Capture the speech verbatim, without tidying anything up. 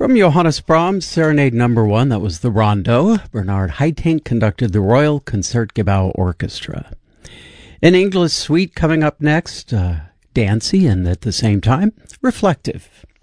From Johannes Brahms, Serenade Number One, that was the Rondo. Bernard Haitink conducted the Royal Concertgebouw Orchestra. An English suite coming up next, uh, dancey and at the same time reflective.